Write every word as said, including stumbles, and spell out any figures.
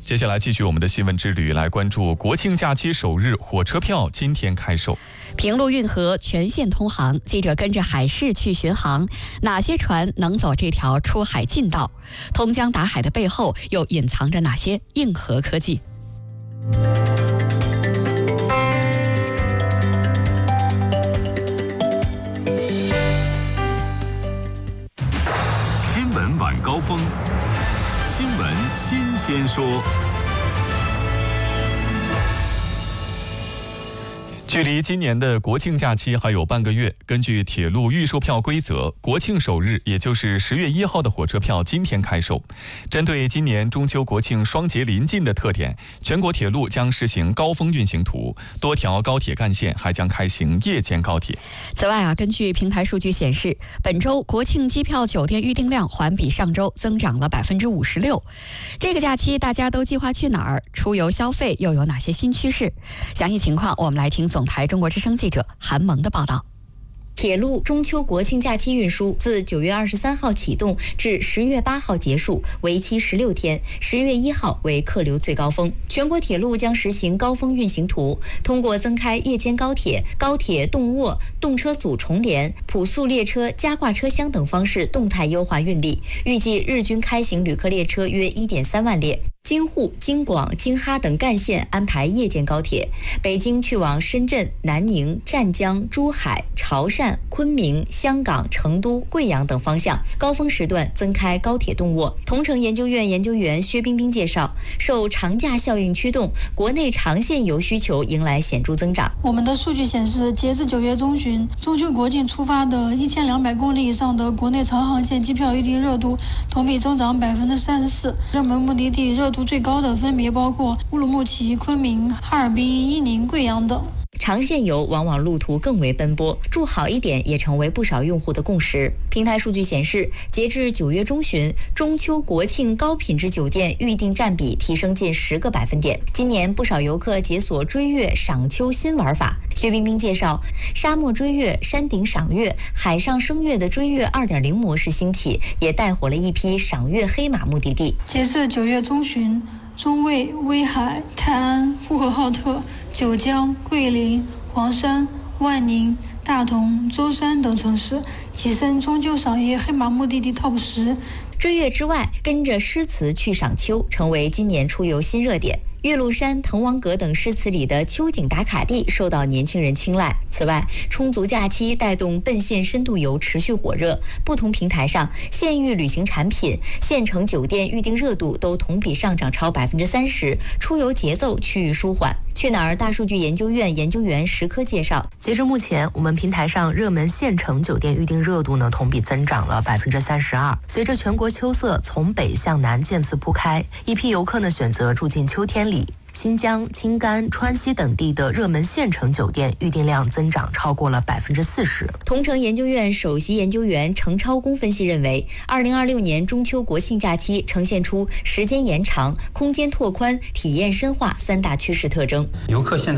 接下来继续我们的新闻之旅，来关注国庆假期首日火车票今天开售。 平陆运河全线通航，记者跟着海事去巡航，哪些船能走这条出海近道？通江达海的背后又隐藏着哪些硬核科技？ 新闻晚高峰，新闻新鲜说。 距离今年的国庆假期还有半个月，根据铁路预售票规则，国庆首日，也就是十月一号的火车票今天开售。针对今年中秋国庆双节临近的特点，全国铁路将实行高峰运行图，多条高铁干线还将开行夜间高铁。 此外啊，根据平台数据显示，本周国庆机票酒店预订量环比上周增长了百分之五十六。这个假期大家都计划去哪儿？出游消费又有哪些新趋势？详细情况我们来听总台中国之声记者韩萌的报道。 铁路中秋国庆假期运输自九月二十三号启动至十月八号结束，为期十六天。十月一号为客流最高峰。全国铁路将实行高峰运行图，通过增开夜间高铁、高铁动卧、动车组重联、普速列车、加挂车厢等方式动态优化运力，预计日均开行旅客列车约 一点三万列。京沪、京广、京哈等干线安排夜间高铁，北京去往深圳、南宁、湛江、珠海、潮汕、昆明、香港、成都、贵阳等方向，高峰时段增开高铁动卧。同城研究院研究员薛冰冰介绍，受长假效应驱动，国内长线游需求迎来显著增长。 我们的数据显示，截至九月中旬，中秋国庆出发的一千两百公里以上的国内长航线机票预订热度同比增长百分之三十四，热门目的地热度最高的分别包括乌鲁木齐、昆明、哈尔滨、伊宁、贵阳等。 长线游往往路途更为奔波，住好一点也成为不少用户的共识。平台数据显示，截至九月中旬，中秋国庆高品质酒店预订占比提升近十个百分点。今年不少游客解锁追月赏秋新玩法。薛冰冰介绍，沙漠追月、山顶赏月、海上升月的追月 二点零 模式兴起，也带火了一批赏月黑马目的地。 截至九月中旬，中卫、威海、泰安、呼和浩特、九江、桂林、黄山、万宁、大同、舟山等城市跻身中秋赏月黑马目的地 top 十。 追月之外，跟着诗词去赏秋成为今年出游新热点。岳麓山、滕王阁等诗词里的秋景打卡地受到年轻人青睐。此外，充足假期带动奔现深度游持续火热，不同平台上县域旅行产品、县城酒店预订热度都同比上涨超百分之三十，出游节奏趋于舒缓。去哪儿大数据研究院研究员石科介绍， 截至目前，我们平台上热门县城酒店预订热度呢同比增长了百分之三十二。随着全国秋色从北向南渐次铺开，一批游客呢选择住进秋天里。新疆、青甘、川西等地的热门县城酒店预订量增长超过了百分之四十。 同城研究院首席研究员程超公分析认为，二零二六年中秋国庆假期呈现出时间延长、空间拓宽、体验深化三大趋势特征。 游客现在